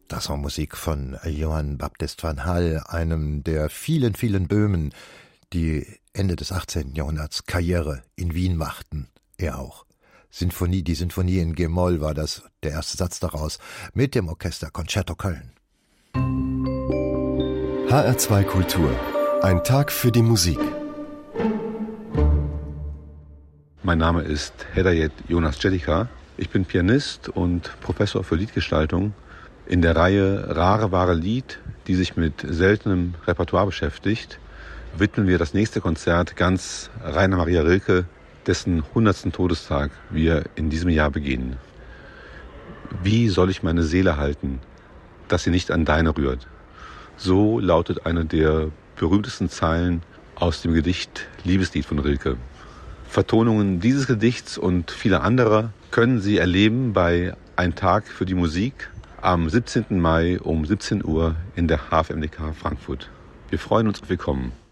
Das war Musik von Johann Baptist van Hall, einem der vielen, vielen Böhmen, die Ende des 18. Jahrhunderts Karriere in Wien machten. Er auch. Die Sinfonie in G-Moll war das, der erste Satz daraus, mit dem Orchester Concerto Köln. HR2 Kultur. Ein Tag für die Musik. Mein Name ist Hedayet Jonas Cedika. Ich bin Pianist und Professor für Liedgestaltung. In der Reihe Rare wahre Lied, die sich mit seltenem Repertoire beschäftigt, widmen wir das nächste Konzert ganz Rainer Maria Rilke, dessen 100. Todestag wir in diesem Jahr begehen. Wie soll ich meine Seele halten, dass sie nicht an deine rührt? So lautet eine der berühmtesten Zeilen aus dem Gedicht Liebeslied von Rilke. Vertonungen dieses Gedichts und vieler anderer können Sie erleben bei Ein Tag für die Musik am 17. Mai um 17 Uhr in der HFMDK Frankfurt. Wir freuen uns auf Ihr Kommen.